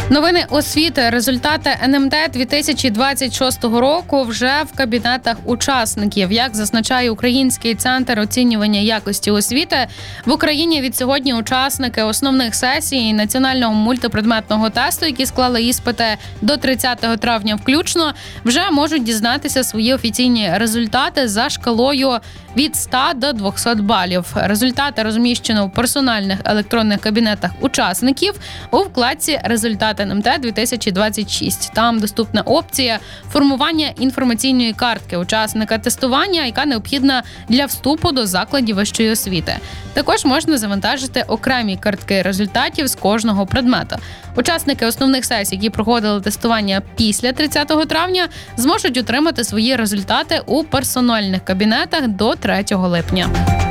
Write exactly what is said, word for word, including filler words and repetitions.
Новини освіти. Результати ен ем те дві тисячі двадцять шостого року вже в кабінетах учасників. Як зазначає Український центр оцінювання якості освіти, в Україні від сьогодні учасники основних сесій національного мультипредметного тесту, які склали іспити до тридцятого травня включно, вже можуть дізнатися свої офіційні результати за шкалою від ста до двохсот балів. Результати розміщено в персональних електронних кабінетах учасників у вкладці «Результати ен ем те дві тисячі двадцять шість». Там доступна опція формування інформаційної картки учасника тестування, яка необхідна для вступу до закладів вищої освіти. Також можна завантажити окремі картки результатів з кожного предмета. Учасники основних сесій, які проходили тестування після тридцятого травня, зможуть отримати свої результати у персональних кабінетах до третього липня.